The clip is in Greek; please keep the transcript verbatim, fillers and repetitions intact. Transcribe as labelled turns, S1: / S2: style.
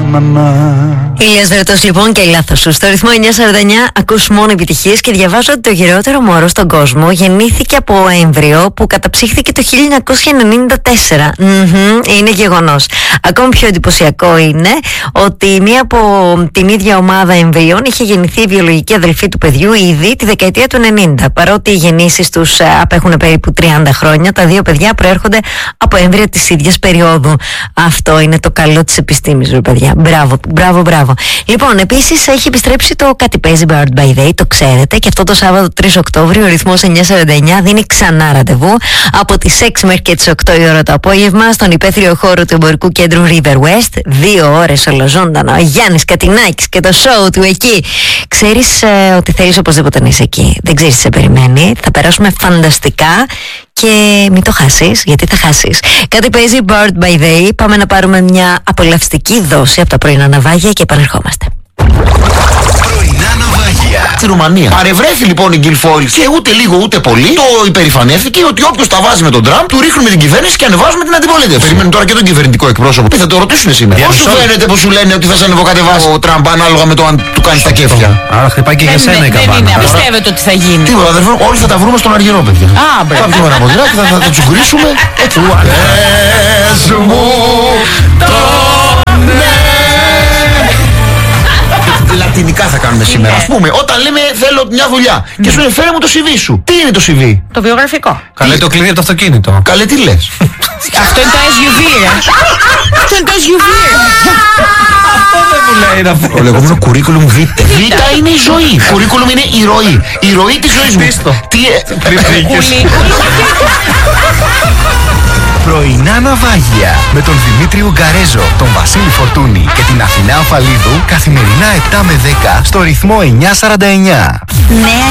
S1: Ηλίας Βερτός λοιπόν και λάθος σου. Στο ρυθμό εννιά σαράντα εννιά ακούς μόνο επιτυχίες και διαβάζω ότι το γερότερο μωρό στον κόσμο γεννήθηκε από έμβριο που καταψύχθηκε το χίλια εννιακόσια ενενήντα τέσσερα. Mm-hmm, είναι γεγονός. Ακόμη πιο εντυπωσιακό είναι ότι μία από την ίδια ομάδα εμβρίων είχε γεννηθεί η βιολογική αδελφή του παιδιού ήδη τη δεκαετία του ενενήντα. Παρότι οι γεννήσεις τους απέχουν περίπου τριάντα χρόνια, τα δύο παιδιά προέρχονται από έμβρια της ίδιας περίοδου. Αυτό είναι το καλό της επιστήμης, ρε παιδιά. Μπράβο, μπράβο, μπράβο. Λοιπόν, επίσης έχει επιστρέψει το Κάτι παίζει Bird by Day, το ξέρετε, και αυτό το Σάββατο τρεις Οκτώβριου ο ρυθμός εννιά σαράντα εννιά δίνει ξανά ραντεβού από τις έξι μέχρι και τις οκτώ η ώρα το απόγευμα στον υπαίθριο χώρο του εμπορικού κέντρου River West. Δύο ώρες ολοζώντανο. Ο Γιάννης Κατινάκης και το show του εκεί. Ξέρεις ε, ότι θέλεις οπωσδήποτε να είσαι εκεί. Δεν ξέρεις τι σε περιμένει. Θα περάσουμε φανταστικά. Και μην το χάσεις, γιατί θα χάσεις. Κάτι παίζει Bird by Day. Πάμε να πάρουμε μια απολαυστική δόση από τα πρωινά ναυάγια και επανερχόμαστε.
S2: Πρωινά ναυάγια στη Ρουμανία. Παρευρέθη λοιπόν η Γκυλφόιλ και ούτε λίγο ούτε πολύ το υπερηφανεύτηκε ότι όποιος τα βάζει με τον Τραμπ, του ρίχνουμε την κυβέρνηση και ανεβάζουμε την αντιπολίτευση. Περιμένουν τώρα και τον κυβερνητικό εκπρόσωπο. Τι θα το ρωτήσουν σήμερα. Πώς σου φαίνεται που σου λένε ότι θα σε ανεβοκατεβάσει ο Τραμπ ανάλογα με το αν του κάνει τα κέφια.
S3: Άρα χτυπάει και για σένα η καμπάνα.
S4: Δεν είναι, πιστεύετε ότι θα γίνει.
S2: Τίποτα, αδερφέ, όλοι θα τα βρούμε στον Αργυρό, παιδιά.
S4: Α, μπράβο.
S2: Θα βγούμε ένα ποδηλάκι, θα, θα, θα τσουγκρίσουμε. Έτσι, πες μου το ναι. Λατινικά θα κάνουμε σήμερα. Ας πούμε, όταν λέμε θέλω μια δουλειά και σου λέει φέρε μου το σι βι σου. Τι είναι το σι βι?
S4: Το βιογραφικό.
S3: Καλέ το κλείνει από το αυτοκίνητο.
S2: Καλέ, τι λες?
S4: Αυτό είναι το ες γιου βι, ρε. Αυτό είναι το ες γιου βι.
S3: Αυτό δεν μου λέει να φέρει.
S2: Το λεγόμενο curriculum vitae. Β' είναι η ζωή. Curriculum είναι η ροή. Η ροή της ζωής μου. Τι Πρωινά ναυάγια με τον Δημήτρη Ουγγαρέζο, τον Βασίλη Φορτούνη και την Αθηνά Αφαλίδου καθημερινά επτά με δέκα στο ρυθμό εννιά σαράντα εννιά.
S1: Νέα